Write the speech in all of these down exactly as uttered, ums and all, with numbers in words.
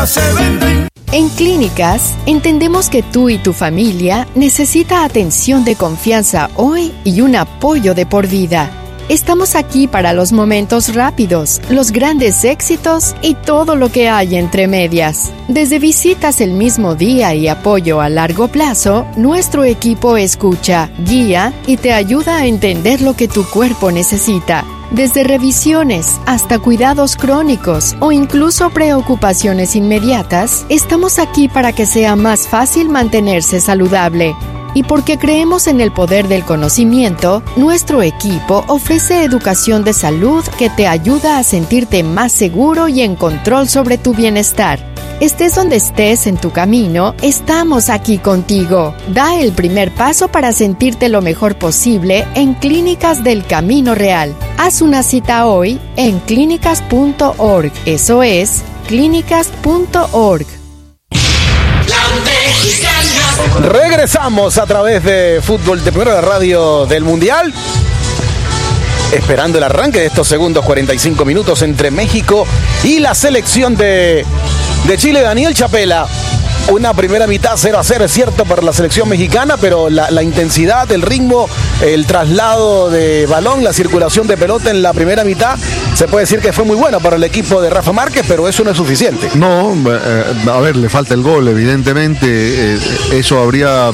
ya se venden. En Clínicas, entendemos que tú y tu familia necesita atención de confianza hoy y un apoyo de por vida. Estamos aquí para los momentos rápidos, los grandes éxitos y todo lo que hay entre medias. Desde visitas el mismo día y apoyo a largo plazo, nuestro equipo escucha, guía y te ayuda a entender lo que tu cuerpo necesita. Desde revisiones hasta cuidados crónicos o incluso preocupaciones inmediatas, estamos aquí para que sea más fácil mantenerse saludable. Y porque creemos en el poder del conocimiento, nuestro equipo ofrece educación de salud que te ayuda a sentirte más seguro y en control sobre tu bienestar. Estés donde estés en tu camino, estamos aquí contigo. Da el primer paso para sentirte lo mejor posible en Clínicas del Camino Real. Haz una cita hoy en clínicas punto org. Eso es, clínicas punto org. Regresamos a través de Fútbol de Primera, la radio del Mundial, esperando el arranque de estos segundos cuarenta y cinco minutos entre México y la selección de, de Chile. Daniel Chapela, una primera mitad cero a cero, es cierto, para la selección mexicana, pero la, la intensidad, el ritmo, el traslado de balón, la circulación de pelota en la primera mitad, se puede decir que fue muy buena para el equipo de Rafa Márquez, pero eso no es suficiente. No, eh, a ver, le falta el gol, evidentemente, eh, eso habría...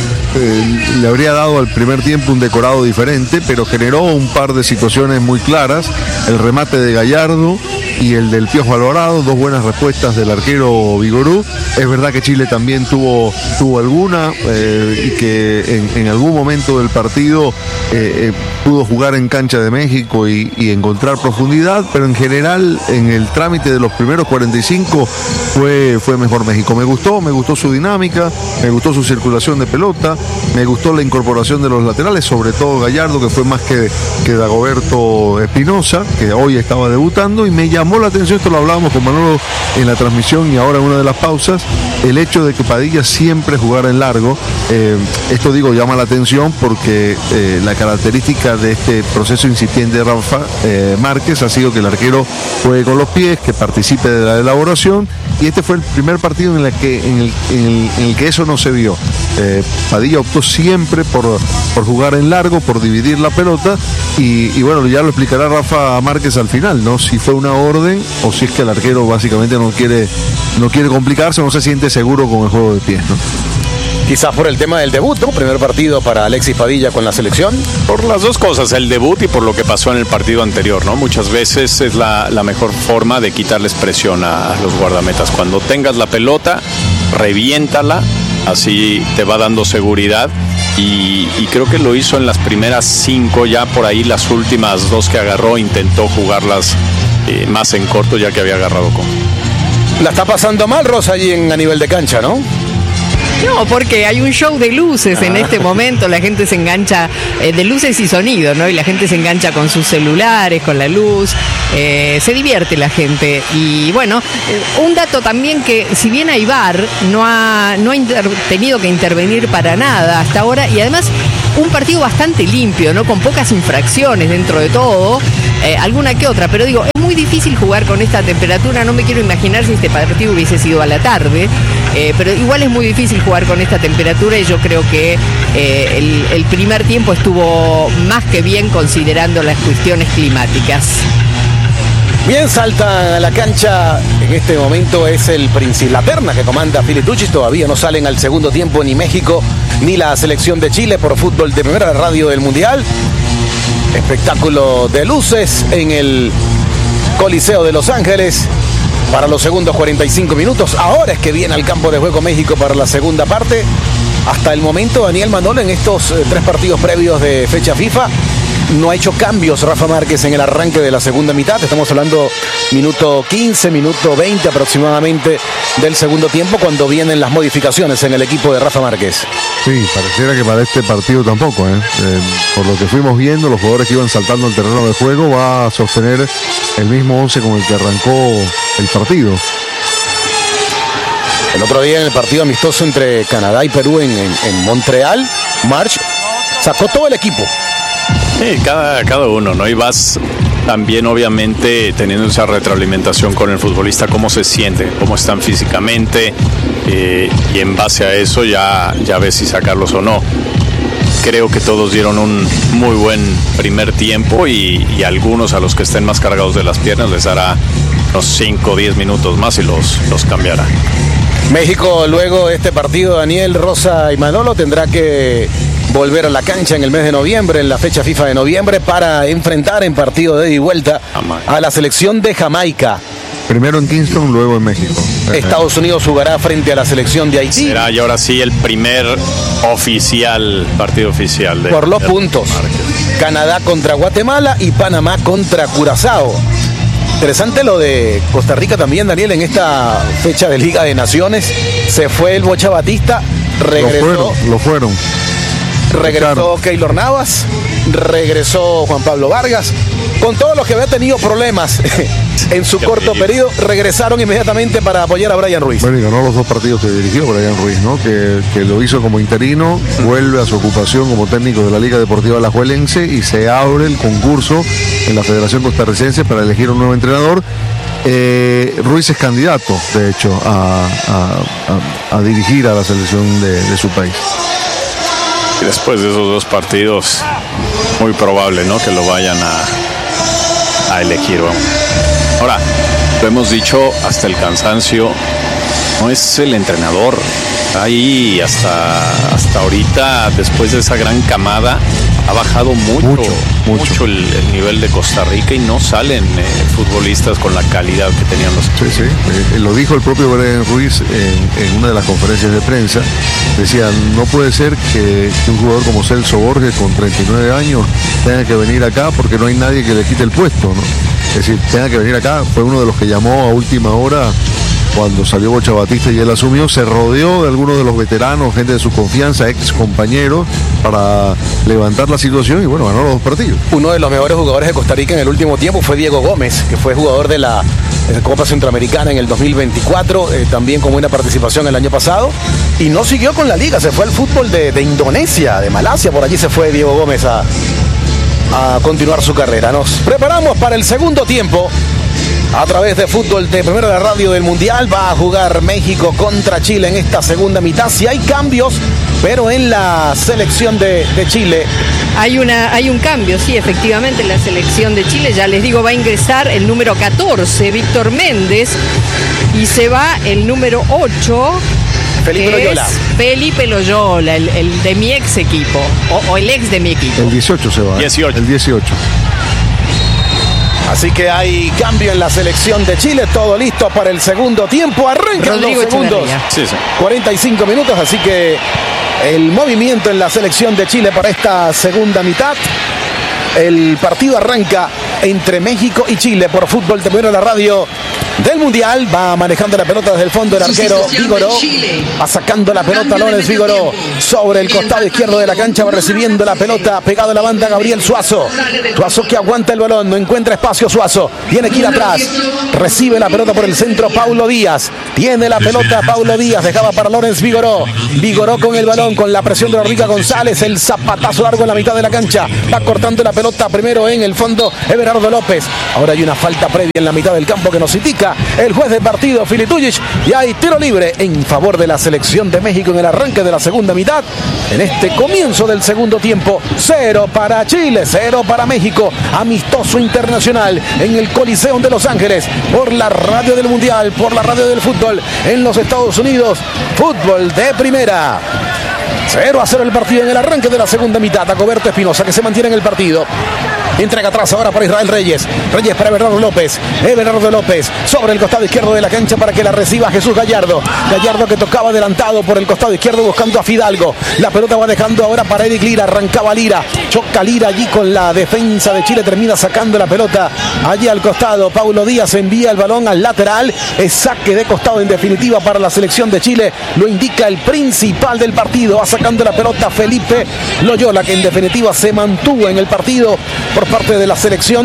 Eh, le habría dado al primer tiempo un decorado diferente, pero generó un par de situaciones muy claras, el remate de Gallardo y el del Piojo Alvarado, dos buenas respuestas del arquero Vigorú. Es verdad que Chile también tuvo, tuvo alguna eh, y que en, en algún momento del partido eh, eh, pudo jugar en cancha de México y, y encontrar profundidad, pero en general en el trámite de los primeros cuarenta y cinco fue, fue mejor México. Me gustó, me gustó su dinámica, me gustó su circulación de pelota, me gustó la incorporación de los laterales, sobre todo Gallardo, que fue más que, que Dagoberto Espinosa, que hoy estaba debutando, y me llamó la atención, esto lo hablábamos con Manolo en la transmisión y ahora en una de las pausas, el hecho de que Padilla siempre jugara en largo. Eh, esto digo, llama la atención porque eh, la característica de este proceso incipiente de Rafa eh, Márquez ha sido que el arquero juegue con los pies, que participe de la elaboración, y este fue el primer partido en el que, en el, en el, en el que eso no se vio. Eh, Padilla optó siempre por, por jugar en largo, por dividir la pelota, y, y bueno, ya lo explicará Rafa Márquez al final, ¿no? Si fue una orden o si es que el arquero básicamente no quiere, no quiere complicarse, no se siente seguro con el juego de pies, ¿no? Quizás por el tema del debut, ¿no? Primer partido para Alexis Padilla con la selección. Por las dos cosas, el debut y por lo que pasó en el partido anterior, ¿no? Muchas veces es la, la mejor forma de quitarles presión a, a los guardametas. Cuando tengas la pelota, reviéntala, así te va dando seguridad. Y, y creo que lo hizo en las primeras cinco, ya por ahí las últimas dos que agarró intentó jugarlas eh, más en corto, ya que había agarrado con. La está pasando mal Rosa allí en, a nivel de cancha, ¿no? No, porque hay un show de luces en este momento, la gente se engancha, eh, de luces y sonido, ¿no? Y la gente se engancha con sus celulares, con la luz, eh, se divierte la gente. Y bueno, eh, un dato también que si bien hay V A R, no ha, no ha inter- tenido que intervenir para nada hasta ahora, y además un partido bastante limpio, ¿no? Con pocas infracciones dentro de todo, eh, alguna que otra, pero digo, es muy difícil jugar con esta temperatura, no me quiero imaginar si este partido hubiese sido a la tarde, eh, pero igual es muy difícil jugar con esta temperatura, y yo creo que eh, el, el primer tiempo estuvo más que bien considerando las cuestiones climáticas. Bien, salta a la cancha en este momento es el principal, la terna que comanda Filitucci. Todavía no salen al segundo tiempo ni México ni la selección de Chile por Fútbol de Primera, radio del Mundial. Espectáculo de luces en el Coliseo de Los Ángeles para los segundos cuarenta y cinco minutos. Ahora es que viene al campo de juego México para la segunda parte. Hasta el momento, Daniel Manolo, en estos eh, tres partidos previos de fecha FIFA, no ha hecho cambios Rafa Márquez en el arranque de la segunda mitad. Estamos hablando minuto quince, minuto veinte aproximadamente del segundo tiempo, cuando vienen las modificaciones en el equipo de Rafa Márquez. Sí, pareciera que para este partido tampoco, ¿eh? Eh, por lo que fuimos viendo, los jugadores que iban saltando el terreno de juego, va a sostener el mismo once con el que arrancó el partido. El otro día en el partido amistoso entre Canadá y Perú en, en, en Montreal, March sacó todo el equipo. Sí, cada, cada uno, ¿no? Y vas también obviamente teniendo esa retroalimentación con el futbolista, cómo se siente, cómo están físicamente, eh, y en base a eso ya, ya ves si sacarlos o no. Creo que todos dieron un muy buen primer tiempo y, y algunos a los que estén más cargados de las piernas les dará unos cinco o diez minutos más y los, los cambiará. México luego de este partido, Daniel, Rosa y Manolo, tendrá que volver a la cancha en el mes de noviembre, en la fecha FIFA de noviembre, para enfrentar en partido de ida y vuelta a la selección de Jamaica. Primero en Kingston, luego en México. Estados Unidos jugará frente a la selección de Haití. Será y ahora sí el primer oficial, partido oficial. De, por los de puntos. Márquez. Canadá contra Guatemala y Panamá contra Curazao. Interesante lo de Costa Rica también, Daniel, en esta fecha de Liga de Naciones. Se fue el Bocha Batista, regresó. Lo fueron, lo fueron. Regresó Claro. Keylor Navas, regresó Juan Pablo Vargas. Con todos los que había tenido problemas en su Qué corto horrible. periodo, regresaron inmediatamente para apoyar a Brian Ruiz. Bueno, y ganó los dos partidos que dirigió Brian Ruiz, ¿no? Que, que lo hizo como interino, vuelve a su ocupación como técnico de la Liga Deportiva Alajuelense y se abre el concurso en la Federación Costarricense para elegir un nuevo entrenador. Eh, Ruiz es candidato, de hecho, a, a- a- a dirigir a la selección de, de su país. Y después de esos dos partidos, muy probable, ¿no?, que lo vayan a, a elegir. ¿no? Ahora, lo hemos dicho hasta el cansancio, no es el entrenador. Ahí hasta, hasta ahorita, después de esa gran camada, ha bajado mucho, Mucho, mucho. mucho el, el nivel de Costa Rica y no salen eh, futbolistas con la calidad que tenían los. Sí, sí, eh, lo dijo el propio Brian Ruiz en, en una de las conferencias de prensa. Decía, no puede ser que, que un jugador como Celso Borges con treinta y nueve años tenga que venir acá porque no hay nadie que le quite el puesto, ¿no? Es decir, tenga que venir acá. Fue uno de los que llamó a última hora cuando salió Bocha Batista y él asumió. Se rodeó de algunos de los veteranos, gente de su confianza, ex compañeros, para levantar la situación y bueno, ganó los dos partidos. Uno de los mejores jugadores de Costa Rica en el último tiempo fue Diego Gómez, que fue jugador de la eh, Copa Centroamericana en el dos mil veinticuatro, eh, también con buena participación el año pasado, y no siguió con la liga, se fue al fútbol de, de Indonesia, de Malasia, por allí se fue Diego Gómez a, a continuar su carrera. Nos preparamos para el segundo tiempo. A través de Fútbol de Primera de Radio del Mundial va a jugar México contra Chile en esta segunda mitad. Si hay cambios, pero en la selección de, de Chile. Hay una, hay un cambio, sí, efectivamente, en la selección de Chile. Ya les digo, va a ingresar el número catorce, Víctor Méndez, y se va el número ocho. Felipe que Loyola. es Felipe Loyola, el, el de mi ex equipo, o, o el ex de mi equipo. El dieciocho se va. ¿eh? dieciocho. El dieciocho. Así que hay cambio en la selección de Chile. Todo listo para el segundo tiempo. Arrancan Rodrigo los segundos. Echeverría. Sí, sí. cuarenta y cinco minutos. Así que el movimiento en la selección de Chile para esta segunda mitad. El partido arranca entre México y Chile por Fútbol de Primera de la Radio del Mundial. Va manejando la pelota desde el fondo el arquero Vigoró. Va sacando la pelota Lorenz Vigoró sobre el costado izquierdo de la cancha. Va recibiendo la pelota pegado a la banda Gabriel Suazo. Suazo que aguanta el balón. No encuentra espacio Suazo. Tiene que ir atrás. Recibe la pelota por el centro Paulo Díaz. Tiene la pelota Paulo Díaz. Dejaba para Lorenz Vigoró. Vigoró con el balón, con la presión de Rodrigo González. El zapatazo largo en la mitad de la cancha. Va cortando la pelota primero en el fondo Everardo López. Ahora hay una falta previa en la mitad del campo que nos indica el juez del partido, Filitujic, y hay tiro libre en favor de la selección de México en el arranque de la segunda mitad. En este comienzo del segundo tiempo, cero para Chile, cero para México. Amistoso internacional en el Coliseo de Los Ángeles, por la radio del Mundial, por la radio del fútbol en los Estados Unidos. Fútbol de primera. cero a cero el partido en el arranque de la segunda mitad. Dagoberto Espinosa, que se mantiene en el partido. Entrega atrás ahora para Israel Reyes. Reyes para Everardo López. Everardo López sobre el costado izquierdo de la cancha para que la reciba Jesús Gallardo. Gallardo que tocaba adelantado por el costado izquierdo buscando a Fidalgo. La pelota va dejando ahora para Eric Lira. Arrancaba Lira. Choca Lira allí con la defensa de Chile. Termina sacando la pelota allí al costado. Paulo Díaz envía el balón al lateral. Es saque de costado en definitiva para la selección de Chile. Lo indica el principal del partido. Va sacando la pelota Felipe Loyola, que en definitiva se mantuvo en el partido por parte de la selección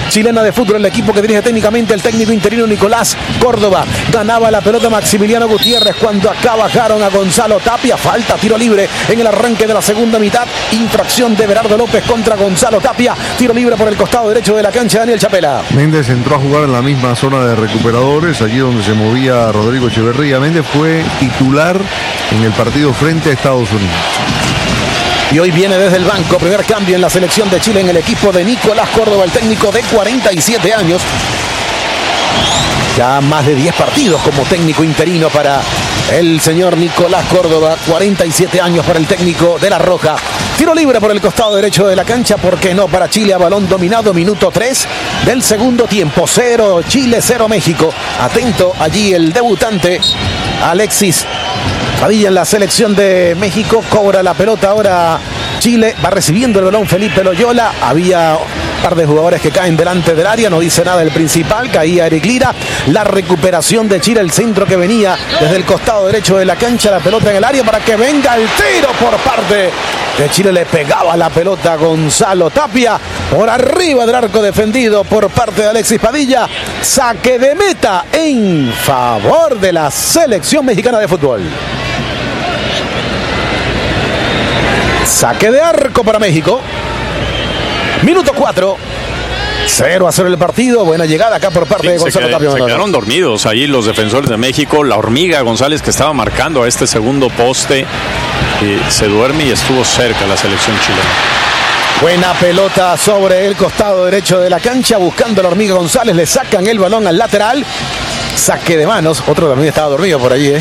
chilena de fútbol, el equipo que dirige técnicamente el técnico interino Nicolás Córdoba. Ganaba la pelota Maximiliano Gutiérrez cuando acá bajaron a Gonzalo Tapia. Falta, tiro libre en el arranque de la segunda mitad. Infracción de Everardo López contra Gonzalo Tapia. Tiro libre por el costado derecho de la cancha, Daniel Chapela. Méndez entró a jugar en la misma zona de recuperadores, allí donde se movía Rodrigo Echeverría. Méndez fue titular en el partido frente a Estados Unidos. Y hoy viene desde el banco, primer cambio en la selección de Chile en el equipo de Nicolás Córdoba, el técnico de cuarenta y siete años. Ya más de diez partidos como técnico interino para el señor Nicolás Córdoba, cuarenta y siete años para el técnico de La Roja. Tiro libre por el costado derecho de la cancha, ¿por qué no? Para Chile a balón dominado, minuto tres del segundo tiempo. Cero Chile, cero México. Atento allí el debutante Alexis Padilla en la selección de México. Cobra la pelota ahora Chile. Va recibiendo el balón Felipe Loyola. Había un par de jugadores que caen delante del área. No dice nada el principal. Caía Eric Lira. La recuperación de Chile. El centro que venía desde el costado derecho de la cancha. La pelota en el área para que venga el tiro por parte de Chile. Le pegaba la pelota a Gonzalo Tapia. Por arriba del arco defendido por parte de Alexis Padilla. Saque de meta en favor de la selección mexicana de fútbol. Saque de arco para México. Minuto cuatro. cero a cero el partido. Buena llegada acá por parte sí, de Gonzalo se Tapia. Se quedaron dormidos ahí los defensores de México. La hormiga González que estaba marcando a este segundo poste. Y se duerme y estuvo cerca la selección chilena. Buena pelota sobre el costado derecho de la cancha. Buscando a la hormiga González. Le sacan el balón al lateral. Saque de manos. Otro también estaba dormido por allí, ¿eh?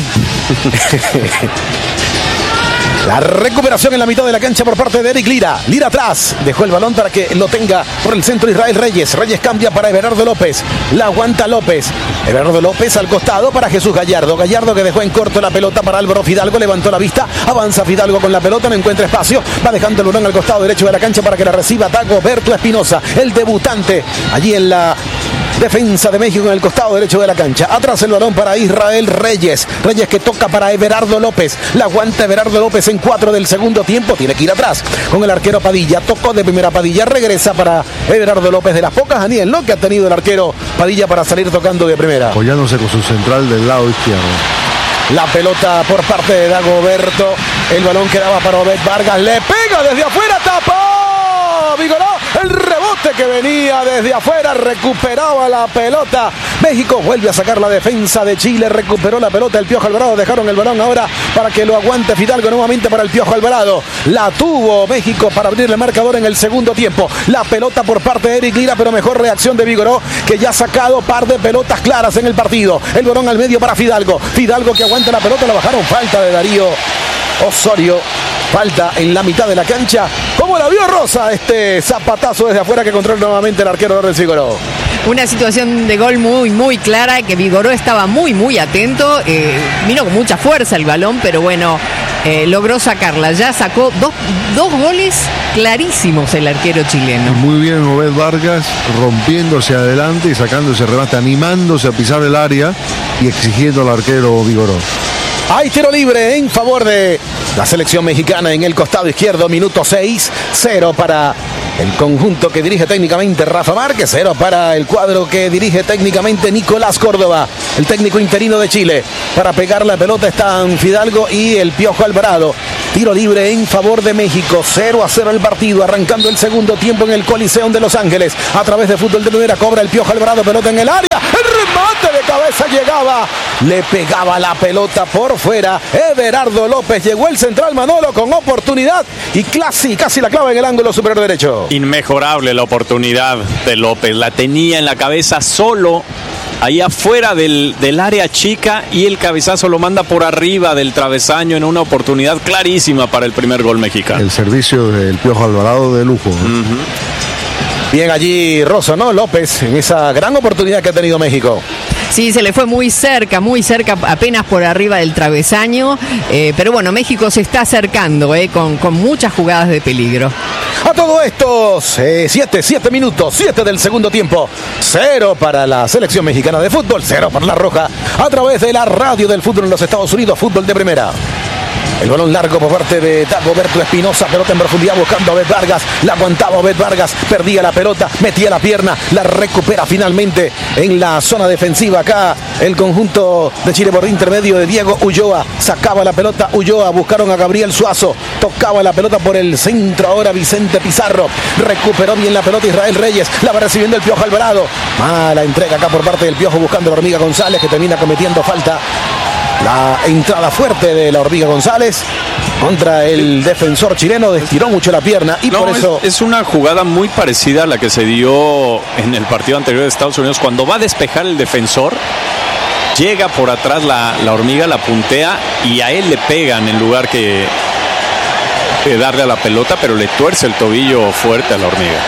La recuperación en la mitad de la cancha por parte de Eric Lira. Lira atrás. Dejó el balón para que lo tenga por el centro Israel Reyes. Reyes cambia para Everardo López. La aguanta López. Everardo López al costado para Jesús Gallardo. Gallardo que dejó en corto la pelota para Álvaro Fidalgo. Levantó la vista. Avanza Fidalgo con la pelota. No encuentra espacio. Va dejando el balón al costado derecho de la cancha para que la reciba Dagoberto Espinosa. El debutante allí en la defensa de México en el costado derecho de la cancha. Atrás el balón para Israel Reyes. Reyes que toca para Everardo López. La aguanta Everardo López en cuatro del segundo tiempo. Tiene que ir atrás con el arquero Padilla. Tocó de primera Padilla. Regresa para Everardo López. De las pocas, Daniel, ¿no? Que ha tenido el arquero Padilla para salir tocando de primera. Apoyándose con su central del lado izquierdo. La pelota por parte de Dagoberto. El balón quedaba para Obed Vargas. Le pega desde afuera. Tapó Vigoró. El rebote que venía desde afuera. Recuperaba la pelota. México vuelve a sacar la defensa de Chile. Recuperó la pelota el Piojo Alvarado. Dejaron el balón ahora para que lo aguante Fidalgo nuevamente para el Piojo Alvarado. La tuvo México para abrir el marcador en el segundo tiempo. La pelota por parte de Eric Lira, pero mejor reacción de Vigoró, que ya ha sacado par de pelotas claras en el partido. El balón al medio para Fidalgo. Fidalgo que aguanta la pelota. La bajaron. Falta de Darío Osorio. Falta en la mitad de la cancha. ¿Cómo la vio Rosa este zapatazo desde afuera que controla nuevamente el arquero Lorenzo Vigoró? Una situación de gol muy, muy clara, que Vigoró estaba muy, muy atento. Eh, vino con mucha fuerza el balón, pero bueno, eh, logró sacarla. Ya sacó dos, dos goles clarísimos el arquero chileno. Muy bien Obed Vargas, rompiéndose adelante y sacando ese remate, animándose a pisar el área y exigiendo al arquero Vigoró. Hay tiro libre en favor de la selección mexicana en el costado izquierdo. Minuto seis, cero para el conjunto que dirige técnicamente Rafa Márquez, cero para el cuadro que dirige técnicamente Nicolás Córdoba, el técnico interino de Chile. Para pegar la pelota están Fidalgo y el Piojo Alvarado. Tiro libre en favor de México. cero a cero el partido, arrancando el segundo tiempo en el Coliseum de Los Ángeles. A través de fútbol de primera cobra el Piojo Alvarado, pelota en el área. El remate de cabeza llegaba. Le pegaba la pelota por fuera. Everardo López, llegó el central Manolo con oportunidad y casi, casi la clava en el ángulo superior derecho. Inmejorable la oportunidad de López. La tenía en la cabeza solo, ahí afuera del, del área chica, y el cabezazo lo manda por arriba del travesaño en una oportunidad clarísima para el primer gol mexicano. El servicio del Piojo Alvarado de lujo. ¿no? Uh-huh. Bien allí Rosso, ¿no? López en esa gran oportunidad que ha tenido México. Sí, se le fue muy cerca, muy cerca, apenas por arriba del travesaño. Eh, pero bueno, México se está acercando eh, con, con muchas jugadas de peligro. A todo esto, siete, siete minutos, siete del segundo tiempo. Cero para la selección mexicana de fútbol, cero para la Roja. A través de la radio del fútbol en los Estados Unidos, fútbol de primera. El balón largo por parte de Dagoberto Espinosa, pelota en profundidad buscando a Obed Vargas, la aguantaba Obed Vargas, perdía la pelota, metía la pierna, la recupera finalmente en la zona defensiva acá el conjunto de Chile por intermedio de Diego Ulloa, sacaba la pelota Ulloa, buscaron a Gabriel Suazo, tocaba la pelota por el centro ahora Vicente Pizarro, recuperó bien la pelota Israel Reyes, la va recibiendo el Piojo Alvarado, mala entrega acá por parte del Piojo buscando a la Hormiga González que termina cometiendo falta. La entrada fuerte de la Hormiga González contra el defensor chileno, estiró mucho la pierna y no, por eso... Es, es una jugada muy parecida a la que se dio en el partido anterior de Estados Unidos. Cuando va a despejar el defensor, llega por atrás la, la Hormiga, la puntea y a él le pegan en lugar que, que darle a la pelota, pero le tuerce el tobillo fuerte a la Hormiga.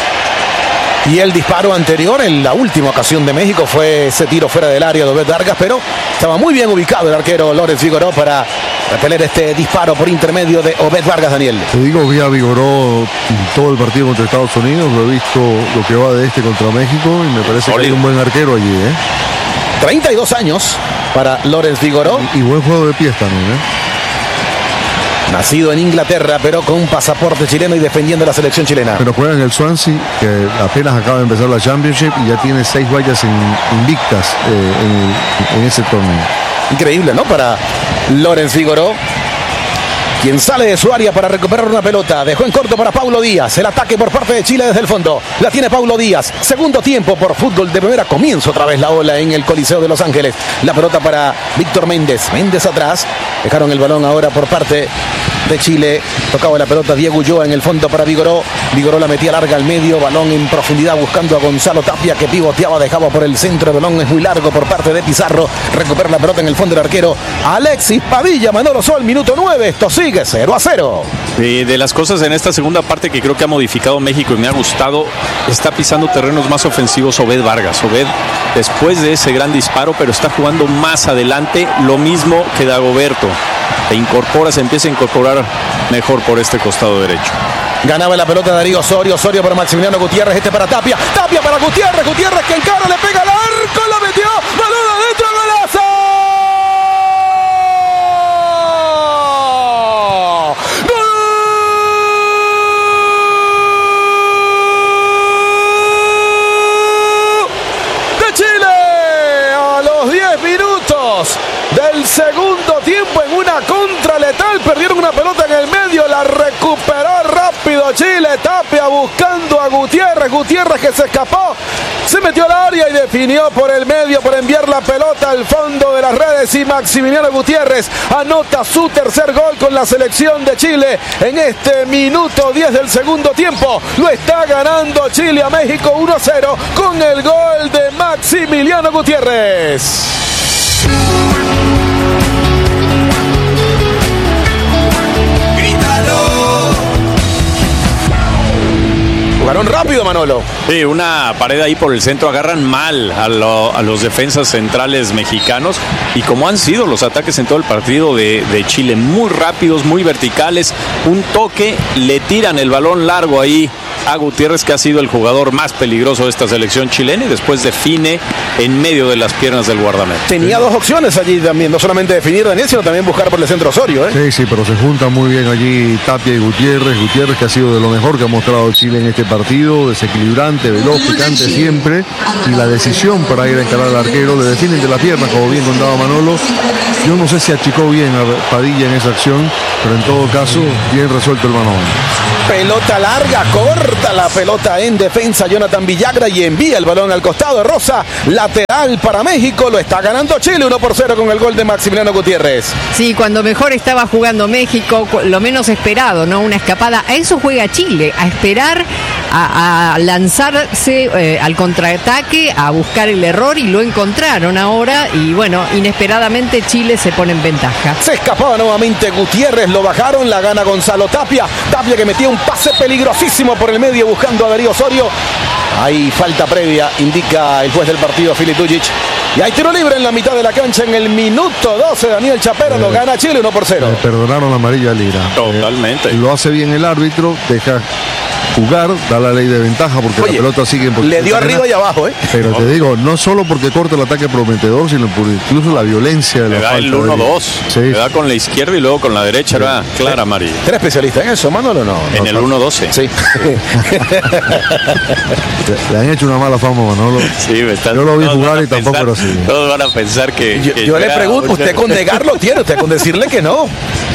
Y el disparo anterior en la última ocasión de México fue ese tiro fuera del área de Obed Vargas, pero estaba muy bien ubicado el arquero Lorenz Figueroa para repeler este disparo por intermedio de Obed Vargas. Daniel, te digo, vi a Vigoró todo el partido contra Estados Unidos, lo he visto lo que va de este contra México y me parece que hay un buen arquero allí, ¿eh? treinta y dos años para Lorenz Figuoró. Y, y buen juego de pies también, ¿eh? Nacido en Inglaterra, pero con pasaporte chileno y defendiendo la selección chilena. Pero juega en el Swansea, que apenas acaba de empezar la Championship y ya tiene seis vallas in, invictas eh, en, en ese torneo. Increíble, ¿no? Para Lorenz Figuoró, quien sale de su área para recuperar una pelota. Dejó en corto para Paulo Díaz. El ataque por parte de Chile desde el fondo. La tiene Paulo Díaz. Segundo tiempo por fútbol de primera. Comienza otra vez la ola en el Coliseo de Los Ángeles. La pelota para Víctor Méndez. Méndez atrás. Dejaron el balón ahora por parte de Chile. Tocaba la pelota Diego Ulloa en el fondo para Vigoró. Vigoró la metía larga al medio. Balón en profundidad buscando a Gonzalo Tapia que pivoteaba. Dejaba por el centro. El balón es muy largo por parte de Pizarro. Recupera la pelota en el fondo del arquero Alexis Padilla. Manolo Sol, minuto nueve. Esto sigue cero a cero. Y de las cosas en esta segunda parte que creo que ha modificado México y me ha gustado, está pisando terrenos más ofensivos Obed Vargas. Obed, después de ese gran disparo, pero está jugando más adelante, lo mismo que Dagoberto. Se incorpora, se empieza a incorporar mejor por este costado derecho. Ganaba la pelota Darío Osorio, Osorio para Maximiliano Gutiérrez, este para Tapia, Tapia para Gutiérrez, Gutiérrez que encara, le pega al arco, la metió, balón adentro, golazo. Del segundo tiempo en una contra letal, perdieron una pelota en el medio, la recuperó rápido Chile, Tapia buscando a Gutiérrez, Gutiérrez que se escapó, se metió al área y definió por el medio por enviar la pelota al fondo de las redes y Maximiliano Gutiérrez anota su tercer gol con la selección de Chile en este minuto diez del segundo tiempo. Lo está ganando Chile a México uno a cero con el gol de Maximiliano Gutiérrez. Jugaron rápido, Manolo. Sí, una pared ahí por el centro, agarran mal a, lo, a los defensas centrales mexicanos y como han sido los ataques en todo el partido de, de Chile, muy rápidos, muy verticales, un toque, le tiran el balón largo ahí a Gutiérrez, que ha sido el jugador más peligroso de esta selección chilena, y después define en medio de las piernas del guardameta. Tenía dos opciones allí también, no solamente definir Daniel, sino también buscar por el centro Osorio, ¿eh? Sí, sí, pero se juntan muy bien allí Tapia y Gutiérrez. Gutiérrez que ha sido de lo mejor que ha mostrado Chile en este partido, desequilibrante, veloz, picante siempre, y la decisión para ir a encarar al arquero, le definen de la pierna, como bien contaba Manolo. Yo no sé si achicó bien a Padilla en esa acción, pero en todo caso, bien resuelto el mano a mano. Pelota larga, corta la pelota en defensa Jonathan Villagra y envía el balón al costado de Rosa, lateral para México, lo está ganando Chile uno por cero con el gol de Maximiliano Gutiérrez. Sí, cuando mejor estaba jugando México, lo menos esperado, ¿no? Una escapada, a eso juega Chile, a esperar, a, a lanzarse eh, al contraataque, a buscar el error, y lo encontraron ahora, y bueno, inesperadamente Chile se pone en ventaja. Se escapaba nuevamente Gutiérrez, lo bajaron, la gana Gonzalo Tapia, Tapia que metía un pase peligrosísimo por el medio medio buscando a Darío Osorio. Hay falta previa, indica el juez del partido, Filip Dujic. Y hay tiro libre en la mitad de la cancha en el minuto doce. Daniel Chapero eh, lo gana Chile uno por cero. Le perdonaron la amarilla a Lira. Totalmente. Eh, lo hace bien el árbitro, deja jugar, da la ley de ventaja porque Oye, la pelota sigue en le dio arriba y abajo, ¿eh? Pero te digo, no solo porque corta el ataque prometedor, sino por incluso la violencia de la falta. Le da el uno dos, sí. Le da con la izquierda y luego con la derecha, ¿verdad? Sí. Clara amarilla. ¿Eres especialista en eso, Manolo, o no? En no, el uno doce. Sí. le, le han hecho una mala fama, Manolo. Sí, me están, yo lo vi jugar y pensar, tampoco era así. Todos van a pensar que... Yo, que yo le pregunto, ¿usted con negarlo tiene? ¿Usted con decirle que no?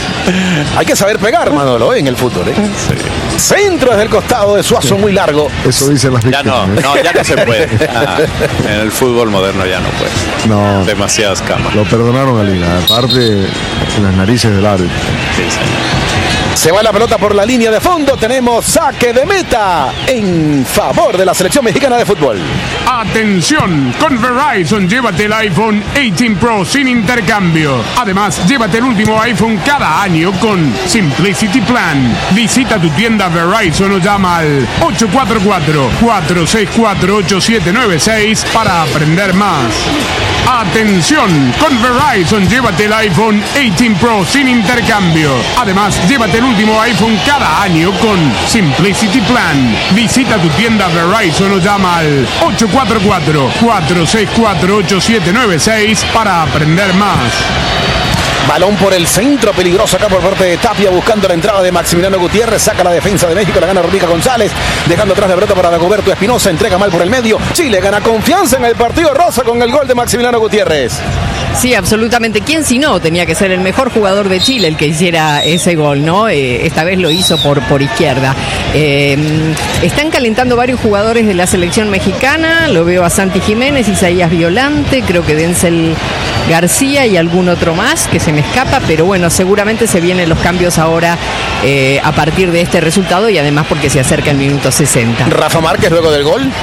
Hay que saber pegar, Manolo, ¿eh? En el fútbol, ¿eh? Sí. Centro desde el costado de Suazo, muy largo. Eso dicen las víctimas. Ya no, no, ya no se puede. Ah, en el fútbol moderno ya no puede. No. Demasiadas cámaras. Lo perdonaron a Lina, aparte en las narices del árbitro. Sí, señor. Se va la pelota por la línea de fondo. Tenemos saque de meta en favor de la selección mexicana de fútbol. Atención, con Verizon llévate el iPhone dieciocho Pro sin intercambio. Además, llévate el último iPhone cada año con Simplicity Plan. Visita tu tienda Verizon o llama al ocho cuatro cuatro, cuatro seis cuatro, ocho siete nueve seis para aprender más. Atención, con Verizon llévate el iPhone dieciocho Pro sin intercambio. Además, llévate el último iPhone cada año con Simplicity Plan. Visita tu tienda Verizon o llama al ocho cuatro cuatro, cuatro seis cuatro, ocho siete nueve seis para aprender más. Balón por el centro, peligroso acá por parte de Tapia, buscando la entrada de Maximiliano Gutiérrez, saca la defensa de México, la gana Rodrigo González, dejando atrás la pelota para Dagoberto Espinosa, entrega mal por el medio. Chile gana confianza en el partido rosa con el gol de Maximiliano Gutiérrez. Sí, absolutamente. ¿Quién si no? Tenía que ser el mejor jugador de Chile el que hiciera ese gol, ¿no? Eh, esta vez lo hizo por, por izquierda. Eh, están calentando varios jugadores de la selección mexicana. Lo veo a Santi Jiménez, Isaías Violante, creo que Denzel García y algún otro más que se me escapa, pero bueno, seguramente se vienen los cambios ahora eh, a partir de este resultado y además porque se acerca el minuto sesenta. Rafa Márquez luego del gol.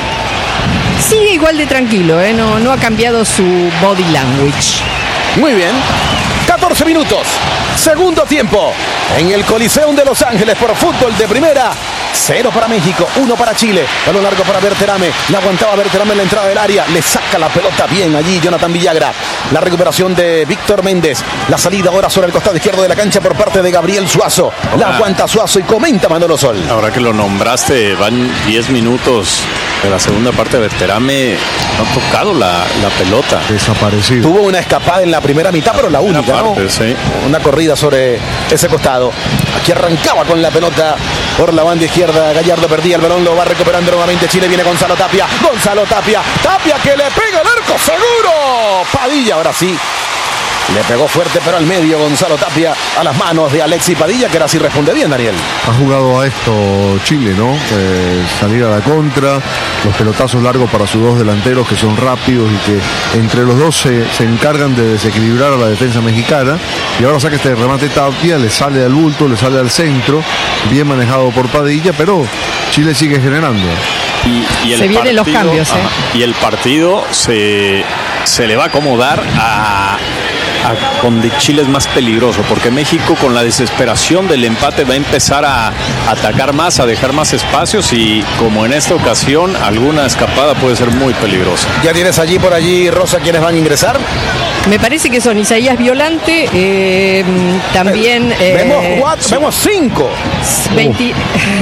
Sigue igual de tranquilo, ¿eh? no, no ha cambiado su body language. Muy bien. catorce minutos. Segundo tiempo. En el Coliseum de Los Ángeles por fútbol de primera. Cero para México, uno para Chile. Balón largo para Berterame. La aguantaba Berterame en la entrada del área. Le saca la pelota bien allí Jonathan Villagra. La recuperación de Víctor Méndez. La salida ahora sobre el costado izquierdo de la cancha por parte de Gabriel Suazo. La aguanta Suazo y comenta Manolo Sol. Ahora que lo nombraste, van diez minutos de la segunda parte de Berterame. No ha tocado la, la pelota. Desaparecido. Tuvo una escapada en la primera mitad, pero la única, parte, ¿no? Sí. Una corrida sobre ese costado. Aquí arrancaba con la pelota por la banda izquierda. Gallardo perdía el balón, lo va recuperando nuevamente Chile. Viene Gonzalo Tapia. Gonzalo Tapia. Tapia que le pega el arco seguro. Padilla, ahora sí. Le pegó fuerte, pero al medio Gonzalo Tapia a las manos de Alexis Padilla, que ahora sí responde bien, Daniel. Ha jugado a esto Chile, ¿no? Eh, salir a la contra, los pelotazos largos para sus dos delanteros que son rápidos y que entre los dos se, se encargan de desequilibrar a la defensa mexicana. Y ahora saca este remate Tapia, le sale al bulto, le sale al centro, bien manejado por Padilla, pero Chile sigue generando. Y, y el se vienen partido, los cambios, ajá, ¿eh? Y el partido se, se le va a acomodar a... A donde Chile es más peligroso, porque México con la desesperación del empate va a empezar a atacar más, a dejar más espacios y como en esta ocasión alguna escapada puede ser muy peligrosa. ¿Ya tienes allí por allí, Rosa, quiénes van a ingresar? Me parece que son Isaías Violante, eh, también... Eh, vemos cuatro, vemos cinco. veinte,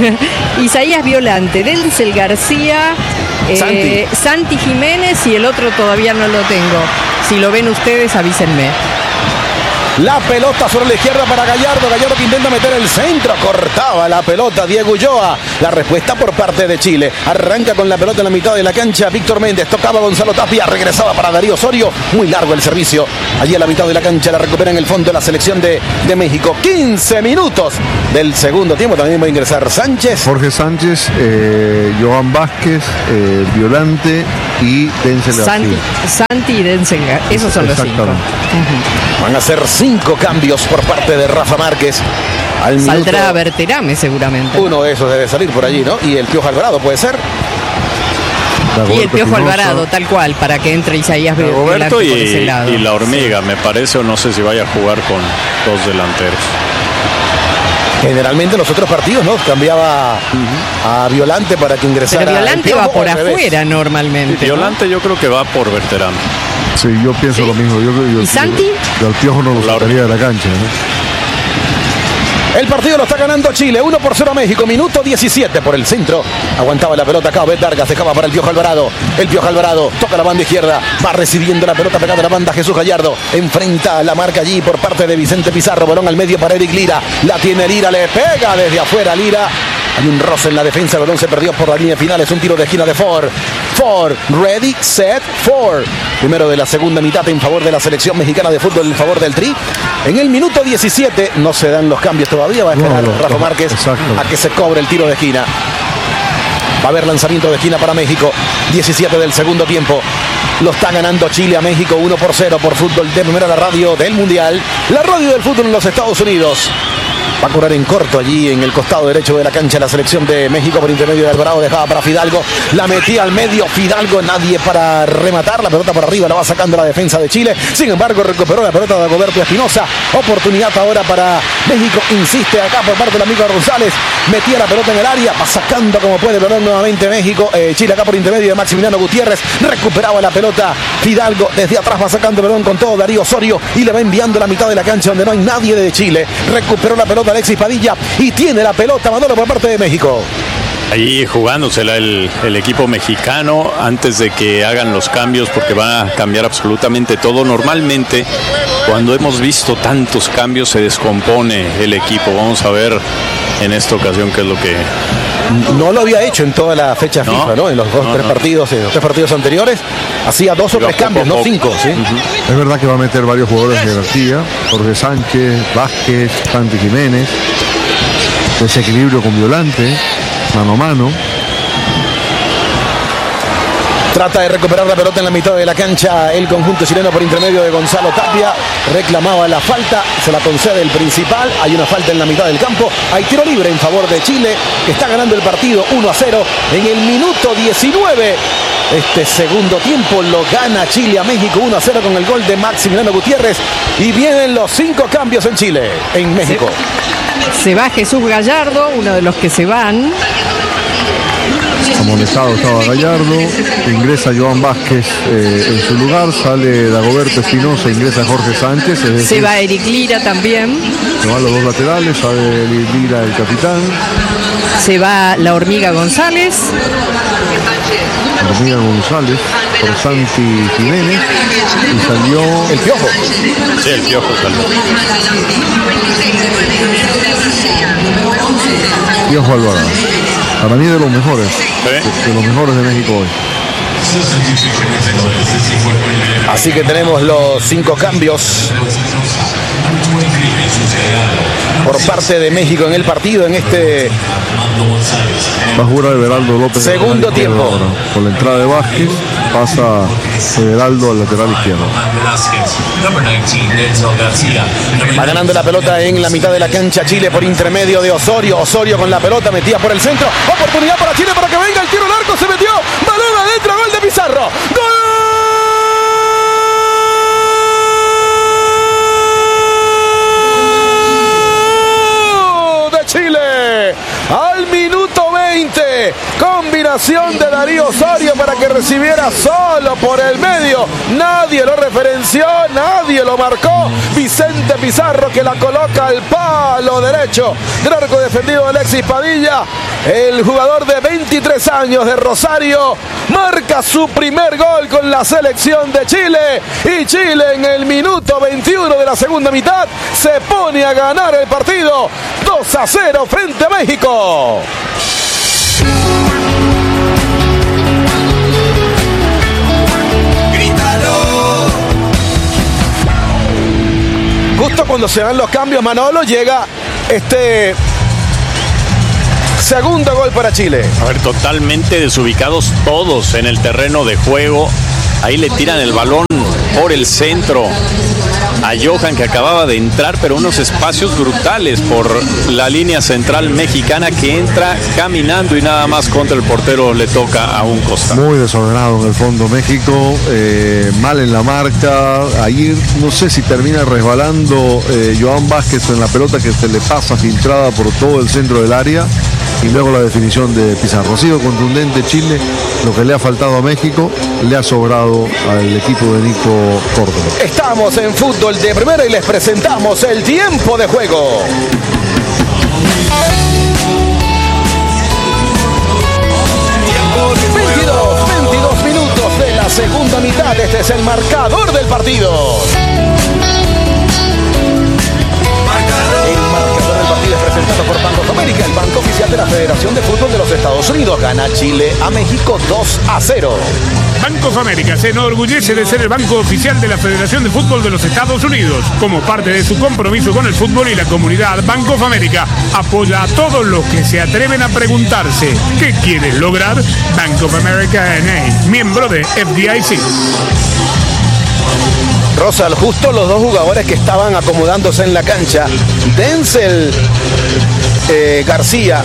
Isaías Violante, Denzel García, eh, Santi. Santi Jiménez y el otro todavía no lo tengo. Si lo ven ustedes, avísenme. La pelota sobre la izquierda para Gallardo. Gallardo que intenta meter el centro. Cortaba la pelota Diego Ulloa. La respuesta por parte de Chile. Arranca con la pelota en la mitad de la cancha. Víctor Méndez. Tocaba Gonzalo Tapia. Regresaba para Darío Osorio. Muy largo el servicio. Allí a la mitad de la cancha la recupera en el fondo la selección de, de México. quince minutos del segundo tiempo. También va a ingresar Sánchez. Jorge Sánchez, eh, Johan Vázquez, eh, Violante y Denzel Santi, Santi y Denzel. Esos son los cinco. Uh-huh. Van a ser cinco cambios por parte de Rafa Márquez. Al Saldrá Berterame seguramente. Uno de esos debe salir por allí, ¿no? Y el Piojo Alvarado puede ser. Y el Piojo Alvarado, tal cual, para que entre Isaías Violante por ese lado. Y la hormiga, sí. Me parece, o no sé si vaya a jugar con dos delanteros. Generalmente en los otros partidos, ¿no? Cambiaba uh-huh. a Violante para que ingresara. Pero Violante va por afuera normalmente. Violante ¿no? Yo creo que va por Berterame. Sí, yo pienso ¿Sí? lo mismo. Yo, yo, ¿Y yo, Santi? Yo al Piojo no lo sacaría de la cancha, ¿no? El partido lo está ganando Chile, uno por cero a México, minuto diecisiete por el centro. Aguantaba la pelota acá, Bet Vargas, dejaba para el Piojo Alvarado. El Piojo Alvarado toca la banda izquierda, va recibiendo la pelota pegada a la banda Jesús Gallardo. Enfrenta la marca allí por parte de Vicente Pizarro, balón al medio para Eric Lira. La tiene Lira, le pega desde afuera Lira. Hay un roce en la defensa, el balón se perdió por la línea final, es un tiro de esquina de Ford. Ford, ready, set, Ford. Primero de la segunda mitad en favor de la selección mexicana de fútbol, en favor del Tri. En el minuto diecisiete no se dan los cambios todavía, va a esperar no, no, Rafa Márquez exacto. a que se cobre el tiro de esquina. Va a haber lanzamiento de esquina para México, diecisiete del segundo tiempo. Lo está ganando Chile a México uno por cero por Fútbol de Primera, la radio del Mundial, la radio del fútbol en los Estados Unidos. Va a correr en corto allí en el costado derecho de la cancha la selección de México por intermedio de Alvarado, dejaba para Fidalgo, la metía al medio Fidalgo, nadie para rematar, la pelota por arriba la va sacando la defensa de Chile, sin embargo recuperó la pelota de Dagoberto Espinosa, oportunidad ahora para México, insiste acá por parte del amigo González, metía la pelota en el área, va sacando como puede el balón nuevamente México, eh, Chile acá por intermedio de Maximiliano Gutiérrez, recuperaba la pelota Fidalgo, desde atrás va sacando el balón con todo Darío Osorio y le va enviando a la mitad de la cancha donde no hay nadie de Chile, recuperó la pelota Alexis Padilla y tiene la pelota Manolo por parte de México. Ahí jugándosela el, el equipo mexicano antes de que hagan los cambios porque van a cambiar absolutamente todo. Normalmente cuando hemos visto tantos cambios se descompone el equipo. Vamos a ver en esta ocasión qué es lo que... No lo había hecho en toda la fecha no, FIFA, ¿no? En los dos, no, tres no. partidos, en los tres partidos anteriores, hacía dos o tres cambios, poco, no cinco, ¿sí? Uh-huh. Es verdad que va a meter varios jugadores de jerarquía, Jorge Sánchez, Vázquez, Santi Jiménez, desequilibrio con Violante, mano a mano. Trata de recuperar la pelota en la mitad de la cancha el conjunto chileno por intermedio de Gonzalo Tapia. Reclamaba la falta, se la concede el principal. Hay una falta en la mitad del campo. Hay tiro libre en favor de Chile, que está ganando el partido uno a cero en el minuto diecinueve. Este segundo tiempo lo gana Chile a México uno a cero con el gol de Maximiliano Gutiérrez. Y vienen los cinco cambios en Chile, en México. Se, se va Jesús Gallardo, uno de los que se van. Amonestado estaba Gallardo, ingresa Joan Vázquez eh, en su lugar, sale Dagoberto Espinosa, ingresa Jorge Sánchez. Es decir, se va Eric Lira también. Se van los dos laterales, sale Eric Lira el capitán. Se va la Hormiga González. La Hormiga González por Santi Jiménez y salió el Piojo. Sí, el Piojo salió. Piojo Alvarado. Para mí de los mejores, ¿sí? de, de los mejores de México hoy. Así que tenemos los cinco cambios por parte de México en el partido, en este va a jugar Everaldo López segundo tiempo. Ahora. Con la entrada de Vázquez pasa Everaldo al lateral izquierdo. Va ganando la pelota en la mitad de la cancha Chile por intermedio de Osorio. Osorio con la pelota metida por el centro. Oportunidad para Chile para que venga el tiro al arco. Se metió. Balón adentro. Gol de Pizarro. ¡Gol! Chile al minuto veinte, combinación de Darío Osorio para que recibiera solo por el medio, nadie lo referenció, nadie lo marcó, Vicente Pizarro que la coloca al palo derecho del arco defendido de Alexis Padilla, el jugador de veintitrés años de Rosario marca su primer gol con la selección de Chile y Chile en el minuto veintiuno de la segunda mitad se pone a ganar el partido dos a cero frente a México. Justo cuando se dan los cambios, Manolo, llega este segundo gol para Chile. A ver, totalmente desubicados todos en el terreno de juego. Ahí le tiran el balón por el centro a Johan, que acababa de entrar, pero unos espacios brutales por la línea central mexicana, que entra caminando y nada más contra el portero le toca a un costado. Muy desordenado en el fondo México, eh, mal en la marca. Ayer no sé si termina resbalando eh, Johan Vázquez en la pelota que se le pasa filtrada por todo el centro del área, y luego la definición de Pizarro. Ha sido contundente Chile, lo que le ha faltado a México le ha sobrado al equipo de Nico Córdoba. Estamos en Fútbol de Primera y les presentamos el tiempo de juego. veintidós, veintidós minutos de la segunda mitad. Este es el marcador del partido. El marcador del partido es presentado por Banco of America, el banco oficial de la Federación de Fútbol de los Estados Unidos. Gana Chile a México dos a cero. Banco of America se enorgullece de ser el banco oficial de la Federación de Fútbol de los Estados Unidos. Como parte de su compromiso con el fútbol y la comunidad, Banco of America apoya a todos los que se atreven a preguntarse ¿qué quieres lograr? Bank of America N A, miembro de F D I C. Rosal, justo los dos jugadores que estaban acomodándose en la cancha, Denzel eh, García,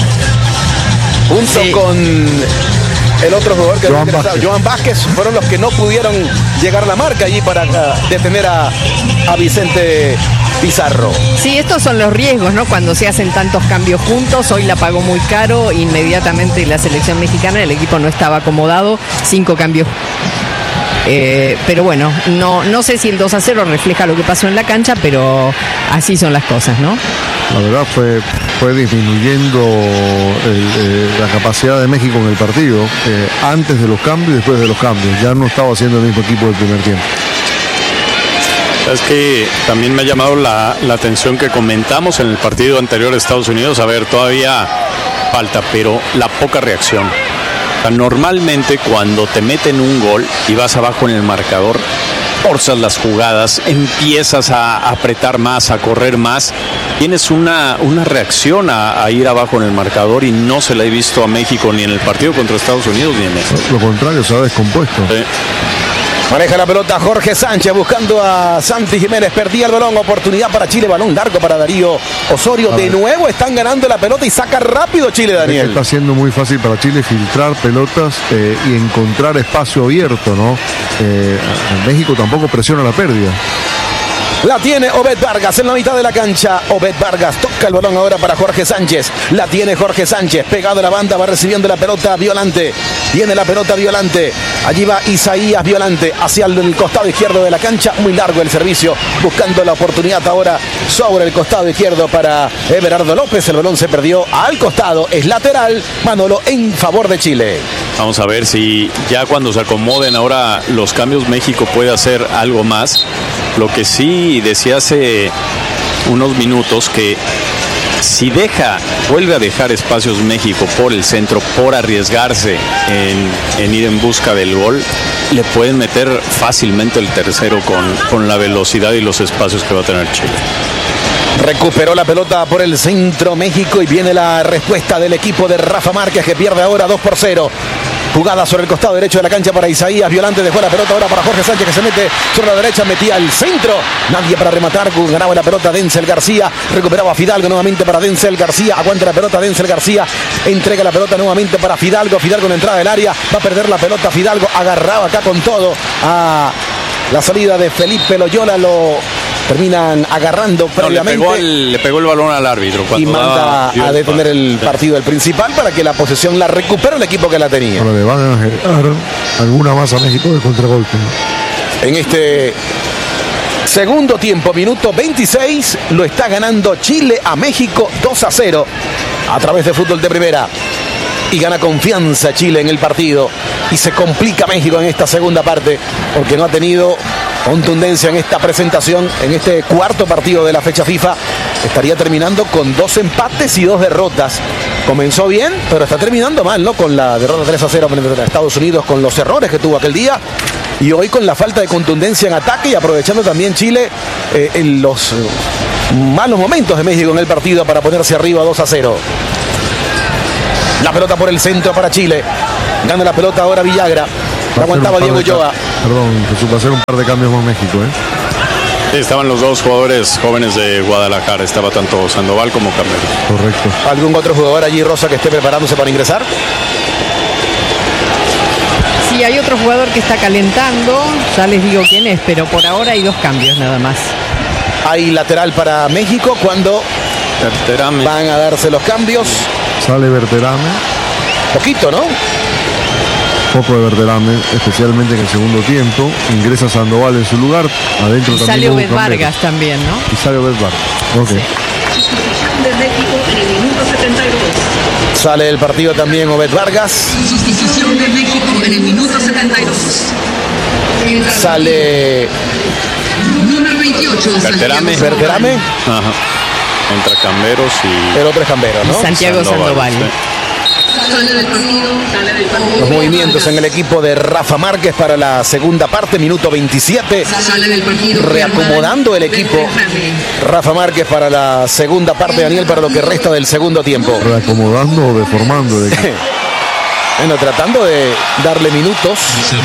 junto sí. con el otro jugador que Johan Vázquez. Johan Vázquez, fueron los que no pudieron llegar a la marca allí para uh, detener a, a Vicente Pizarro. Sí, estos son los riesgos, ¿no? Cuando se hacen tantos cambios juntos. Hoy la pagó muy caro, inmediatamente la selección mexicana, el equipo no estaba acomodado, cinco cambios. Eh, pero bueno, no, no sé si el dos a cero refleja lo que pasó en la cancha, pero así son las cosas, ¿no? La verdad fue, fue disminuyendo el, eh, la capacidad de México en el partido, eh, antes de los cambios y después de los cambios. Ya no estaba siendo el mismo equipo del primer tiempo. Es que también me ha llamado la, la atención que comentamos en el partido anterior de Estados Unidos. A ver, todavía falta, pero la poca reacción. O sea, normalmente cuando te meten un gol y vas abajo en el marcador, forzas las jugadas, empiezas a apretar más, a correr más, tienes una, una reacción a, a ir abajo en el marcador, y no se la he visto a México ni en el partido contra Estados Unidos ni en eso. Lo contrario, se ha descompuesto. Sí. Maneja la pelota Jorge Sánchez buscando a Santi Jiménez, perdía el balón, oportunidad para Chile, balón largo para Darío Osorio, de nuevo están ganando la pelota y saca rápido Chile, Daniel. Está siendo muy fácil para Chile filtrar pelotas eh, y encontrar espacio abierto, ¿no? Eh, México tampoco presiona la pérdida. La tiene Obed Vargas en la mitad de la cancha. Obed Vargas toca el balón ahora para Jorge Sánchez. La tiene Jorge Sánchez, pegado a la banda, va recibiendo la pelota Violante. Viene la pelota Violante. Allí va Isaías Violante hacia el costado izquierdo de la cancha. Muy largo el servicio, buscando la oportunidad ahora sobre el costado izquierdo para Everardo López. El balón se perdió al costado, es lateral. Manolo en favor de Chile. Vamos a ver si ya cuando se acomoden ahora los cambios, México puede hacer algo más. Lo que sí decía hace unos minutos, que si deja, vuelve a dejar espacios México por el centro, por arriesgarse en, en ir en busca del gol, le pueden meter fácilmente el tercero con, con la velocidad y los espacios que va a tener Chile. Recuperó la pelota por el centro México y viene la respuesta del equipo de Rafa Márquez, que pierde ahora dos por cero. Jugada sobre el costado derecho de la cancha para Isaías Violante, dejó la pelota ahora para Jorge Sánchez, que se mete sobre la derecha, metía al centro, nadie para rematar, ganaba la pelota Denzel García, recuperaba a Fidalgo nuevamente para Denzel García, aguanta la pelota Denzel García, entrega la pelota nuevamente para Fidalgo, Fidalgo en la entrada del área, va a perder la pelota Fidalgo, agarraba acá con todo a la salida de Felipe Loyola, lo terminan agarrando no, previamente. Le pegó, el, le pegó el balón al árbitro. Y manda a detener el partido, el principal, para que la posesión la recupere el equipo que la tenía. Ahora le van a generar alguna más a México de contragolpe. En este segundo tiempo, minuto veintiséis, lo está ganando Chile a México dos a cero a través de Fútbol de Primera. Y gana confianza Chile en el partido. Y se complica México en esta segunda parte, porque no ha tenido contundencia en esta presentación, en este cuarto partido de la fecha FIFA. Estaría terminando con dos empates y dos derrotas. Comenzó bien, pero está terminando mal, ¿no? Con la derrota tres a cero frente a Estados Unidos, con los errores que tuvo aquel día, y hoy con la falta de contundencia en ataque, y aprovechando también Chile eh, en los eh, malos momentos de México en el partido para ponerse arriba dos a cero. La pelota por el centro para Chile. Gana la pelota ahora Villagra. La aguantaba Diego Ulloa. Perdón, Jesús, va a hacer un par de cambios más México, ¿eh? Sí, estaban los dos jugadores jóvenes de Guadalajara, estaba tanto Sandoval como Camero. Correcto. ¿Algún otro jugador allí, Rosa, que esté preparándose para ingresar? Sí, hay otro jugador que está calentando, ya les digo quién es, pero por ahora hay dos cambios nada más. Hay lateral para México cuando Berterame. van a darse los cambios. Sale Berterame. Poquito, ¿no? Poco de Berterame, especialmente en el segundo tiempo. Ingresa Sandoval en su lugar. Adentro Y también sale hubo Obed cambios. Vargas también, ¿no? Y sale Obed Vargas. Ok. Sustitución de México en el minuto setenta y dos. Sale el partido también Obed Vargas. Sustitución de México en el minuto setenta y dos. Entra Sale número veintiocho, Berterame. Santiago Berterame. Sandoval. Ajá. Entra Camberos y El otro es Cambero, ¿no? Santiago Sandoval. sí. Sale del partido, sale del partido. Los movimientos en el equipo de Rafa Márquez para la segunda parte, minuto veintisiete. Sale del partido. Reacomodando el equipo. Rafa Márquez para la segunda parte, Daniel, para lo que resta del segundo tiempo. Reacomodando o deformando el equipo. Bueno, tratando de darle minutos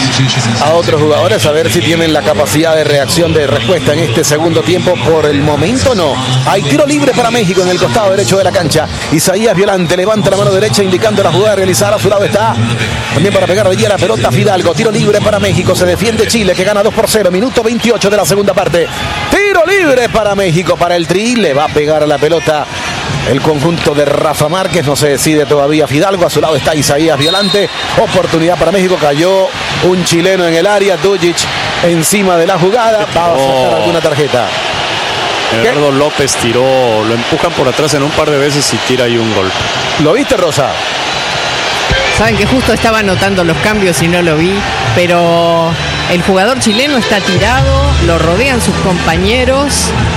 a otros jugadores a ver si tienen la capacidad de reacción, de respuesta en este segundo tiempo. Por el momento no. Hay tiro libre para México en el costado derecho de la cancha. Isaías Violante levanta la mano derecha indicando la jugada a realizar. A su lado está también para pegar allí a la pelota Fidalgo. Tiro libre para México. Se defiende Chile, que gana dos por cero. Minuto veintiocho de la segunda parte. Tiro libre para México, para el Tri. Le va a pegar a la pelota el conjunto de Rafa Márquez. No se decide todavía Fidalgo. A su lado está Isaías Violante. Oportunidad para México. Cayó un chileno en el área. Dujic encima de la jugada. Va a sacar alguna tarjeta. Gerardo López tiró, lo empujan por atrás en un par de veces y tira ahí un gol. ¿Lo viste, Rosa? Saben que justo estaba anotando los cambios y no lo vi, pero el jugador chileno está tirado, lo rodean sus compañeros.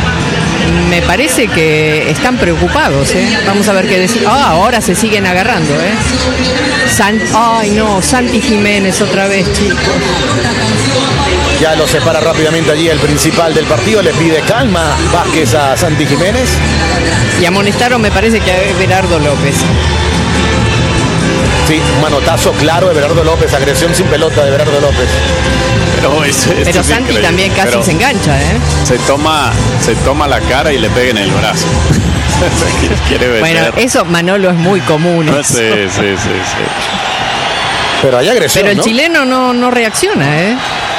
Me parece que están preocupados, ¿eh? Vamos a ver qué decir. Ah, ahora se siguen agarrando, ¿eh? San... Ay, no, Santi Jiménez otra vez, chicos. Ya lo separa rápidamente allí el principal del partido. Le pide calma Vázquez a Santi Jiménez. Y amonestaron, me parece que a Everardo López. Sí, un manotazo claro de Everardo López. Agresión sin pelota de Everardo López. Pero, es, es Pero Santi increíble. también casi Pero se engancha, ¿eh? Se toma, se toma la cara y le pega en el brazo. Quiere meter. Bueno, eso, Manolo, es muy común. No, eso. sí, sí, sí, sí. Pero hay agresión, Pero el ¿no? chileno no, no reacciona, ¿eh?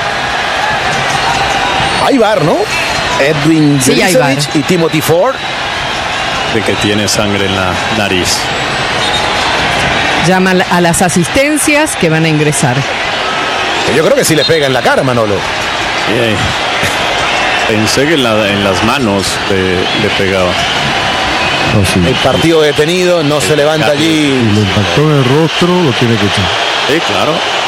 Hay VAR, ¿no? Edwin Sí, hay Jelicevic VAR. y Timothy Ford. De que tiene sangre en la nariz. Llama a las asistencias que van a ingresar. Que yo creo que sí le pega en la cara, Manolo. Eh, Pensé que en, la- en las manos le, le pegaba. No, sí. El partido detenido, no se levanta Si allí. le impactó en el rostro, lo tiene que echar. Sí, claro.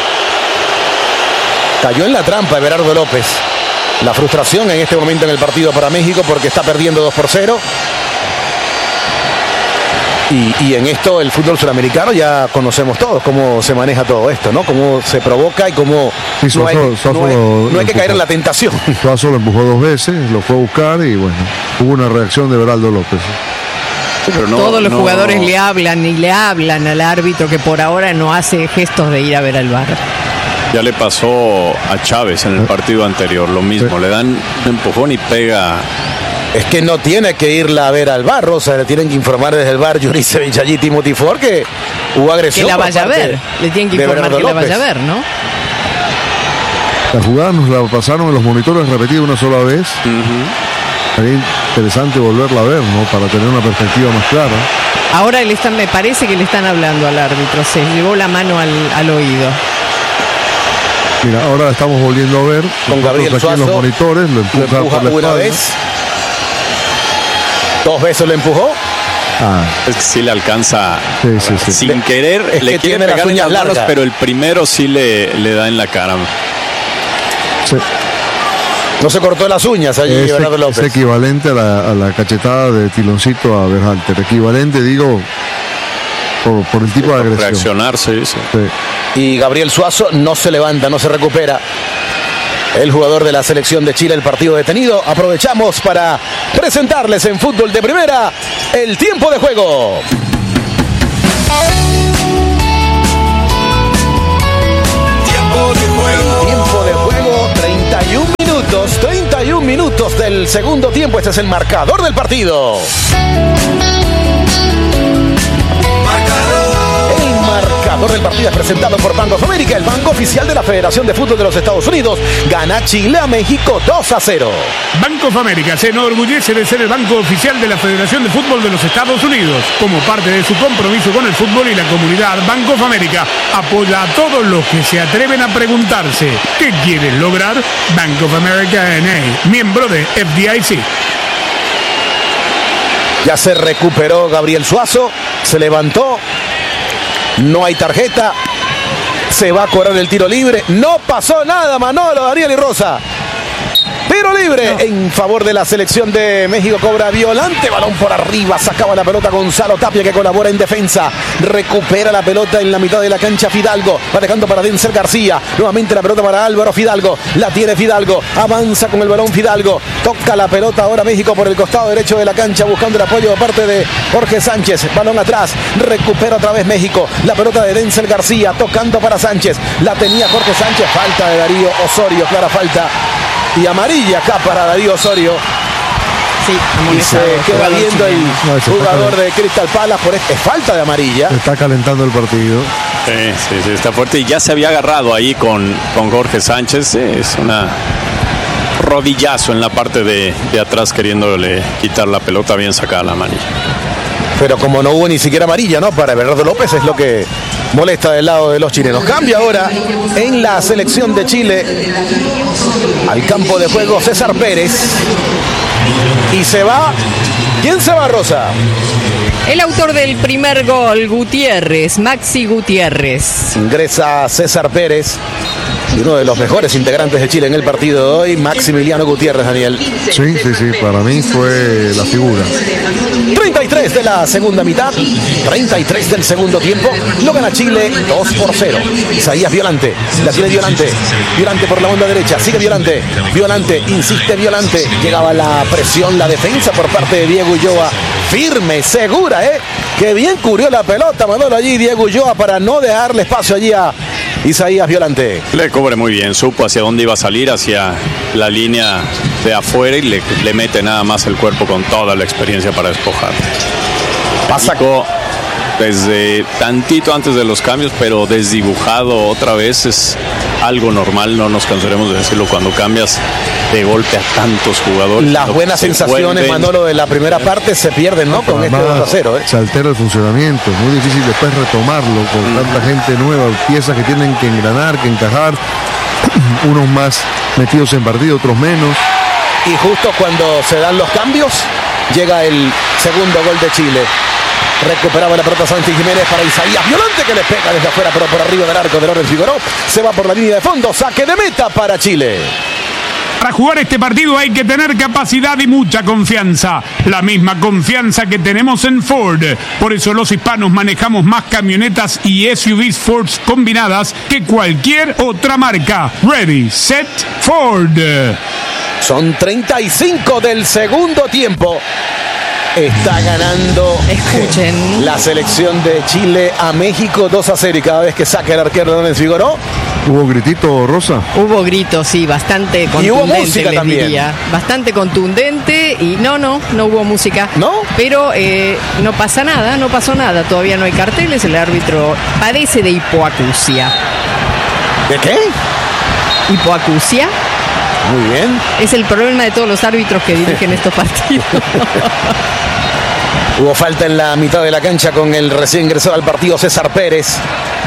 Cayó en la trampa Everardo López. La frustración en este momento en el partido para México porque está perdiendo dos por cero. Y, y en esto el fútbol sudamericano ya conocemos todos cómo se maneja todo esto, ¿no? Cómo se provoca y cómo Sí, no, hay, Suazo- Suazo no hay- lo- no hay que lo caer en empujó. la tentación. Suazo lo empujó dos veces, lo fue a buscar y bueno, hubo una reacción de Everardo López. Sí, pero no- Todos los no- jugadores le hablan y le hablan al árbitro que por ahora no hace gestos de ir a ver al bar. Ya le pasó a Chávez en el partido anterior, lo mismo. Sí. Le dan un empujón y pega. Es que no tiene que irla a ver al bar, o sea, le tienen que informar desde el bar Juricevic allí, Timothy Ford, que hubo Que agresión. la por vaya a parte ver. Le tienen que de informar Bernardo que la vaya a López. ver, ¿no? La jugada nos la pasaron en los monitores repetida una sola vez. Sería interesante volverla a ver, ¿no? Para tener una perspectiva más clara. Ahora le están, me parece que le están hablando al árbitro. Se llevó la mano al, al oído. Mira, ahora la estamos volviendo a ver. Con Gabriel Nosotros aquí en Suazo, los monitores lo Lo empuja, empuja por la una espalda. vez. Dos veces lo empujó. Ah, Es que sí le alcanza. sí, sí, sí. Sin querer, es le que quiere tiene las pegar en uñas las manos, largas. pero el primero sí le, le da en la cara. Sí. No se cortó las uñas allí Es, Bernardo es López. equivalente a la, a la cachetada de Tiloncito a Berhalter. Equivalente, digo, por, por el tipo de agresión. Reaccionar, sí, sí. Sí. Y Gabriel Suazo no se levanta, no se recupera. El jugador de la selección de Chile, el partido detenido. Aprovechamos para presentarles en Fútbol de Primera el tiempo de juego. Tiempo de El juego. tiempo de juego, treinta y un minutos. minutos, treinta y un minutos del segundo tiempo. Este es el marcador del partido. El marcador del partido es presentado por Bank of America, el banco oficial de la Federación de Fútbol de los Estados Unidos. Gana Chile a México dos a cero. Bank of America se enorgullece de ser el banco oficial de la Federación de Fútbol de los Estados Unidos. Como parte de su compromiso con el fútbol y la comunidad, Bank of America apoya a todos los que se atreven a preguntarse ¿qué quieren lograr? Bank of America N A, miembro de F D I C. Ya se recuperó Gabriel Suazo, se levantó. No hay tarjeta. Se va a cobrar el tiro libre. No pasó nada, Manolo, Daniel y Rosa. Tiro libre no. En favor de la selección de México. Cobra Violante, balón por arriba. Sacaba la pelota Gonzalo Tapia, que colabora en defensa. Recupera la pelota en la mitad de la cancha Fidalgo. Va dejando para Denzel García. Nuevamente la pelota para Álvaro Fidalgo. La tiene Fidalgo. Avanza con el balón Fidalgo. Toca la pelota ahora México por el costado derecho de la cancha, buscando el apoyo de parte de Jorge Sánchez. Balón atrás. Recupera otra vez México. La pelota de Denzel García. Tocando para Sánchez. La tenía Jorge Sánchez. Falta de Darío Osorio. Clara falta. Y amarilla acá para Darío Osorio. Sí, y se queda viendo el no, jugador de Crystal Palace por este. Es falta de amarilla. Está calentando el partido. Sí, sí, sí, está fuerte. Y ya se había agarrado ahí con, con Jorge Sánchez. Es una rodillazo en la parte de, de atrás, queriéndole quitar la pelota. Bien sacada la amarilla. Pero como no hubo ni siquiera amarilla, ¿no? Para Bernardo López, es lo que molesta del lado de los chilenos. Cambia ahora en la selección de Chile al campo de juego César Pérez. Y se va. ¿Quién se va, Rosa? El autor del primer gol, Gutiérrez, Maxi Gutiérrez. Ingresa César Pérez. Y uno de los mejores integrantes de Chile en el partido de hoy, Maximiliano Gutiérrez, Daniel. Sí, sí, sí, para mí fue la figura. treinta y tres de la segunda mitad, treinta y tres del segundo tiempo, lo gana Chile dos por cero. Isaías Violante, la tiene Violante, Violante por la banda derecha, sigue Violante, Violante, insiste Violante, llegaba la presión, la defensa por parte de Diego Ulloa, firme, segura, ¿eh? Que bien cubrió la pelota, Manolo, allí Diego Ulloa para no dejarle espacio allí a Isaías Violante. Le cubre muy bien, supo hacia dónde iba a salir, hacia la línea de afuera y le, le mete nada más el cuerpo con toda la experiencia para despojar. Pasa desde tantito antes de los cambios, pero desdibujado otra vez. Es algo normal, no nos cansaremos de decirlo, cuando cambias de golpe a tantos jugadores. Las buenas sensaciones, vuelven... Manolo, de la primera parte se pierden, ¿no? Con este dos a cero, ¿eh? Se altera el funcionamiento, es muy difícil después retomarlo con mm. tanta gente nueva, piezas que tienen que engranar, que encajar, unos más metidos en partido, otros menos. Y justo cuando se dan los cambios, llega el segundo gol de Chile. Recuperaba la pelota Santi Jiménez para Isaías Violante, que le pega desde afuera, pero por arriba del arco de Lorenzo Figueroa. Se va por la línea de fondo, saque de meta para Chile. Para jugar este partido hay que tener capacidad y mucha confianza. La misma confianza que tenemos en Ford. Por eso los hispanos manejamos más camionetas y S U Vs Ford combinadas que cualquier otra marca. Ready, set, Ford. Son treinta y cinco del segundo tiempo. Está ganando Escuchen. la selección de Chile a México dos a cero. Y cada vez que saca el arquero Lorenzo Figueroa. ¿Hubo gritito, Rosa? Hubo gritos, sí, bastante contundente. Y hubo música les también. Diría. Bastante contundente y no, no, no hubo música. ¿No? Pero eh, no pasa nada, no pasó nada. Todavía no hay carteles, el árbitro padece de hipoacusia. ¿De qué? Hipoacusia. Muy bien. Es el problema de todos los árbitros que dirigen estos partidos. Hubo falta en la mitad de la cancha con el recién ingresado al partido César Pérez.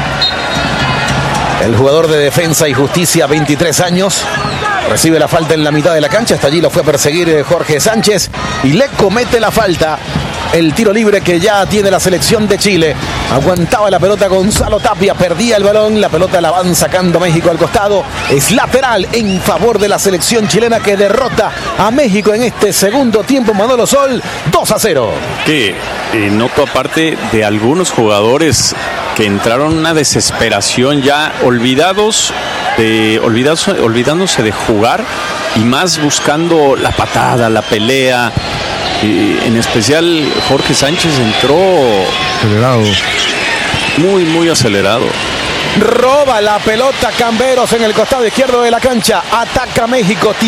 El jugador de Defensa y Justicia, veintitrés años, recibe la falta en la mitad de la cancha. Hasta allí lo fue a perseguir Jorge Sánchez y le comete la falta. El tiro libre que ya tiene la selección de Chile. Aguantaba la pelota Gonzalo Tapia, perdía el balón, la pelota la van sacando México al costado. Es lateral en favor de la selección chilena que derrota a México en este segundo tiempo. Manolo Sol, dos a cero. Que eh, noto aparte de algunos jugadores que entraron en una desesperación ya, olvidados, de, olvidados, olvidándose de jugar y más buscando la patada, la pelea. Y en especial Jorge Sánchez entró acelerado, muy muy acelerado. Roba la pelota Camberos en el costado izquierdo de la cancha, ataca México.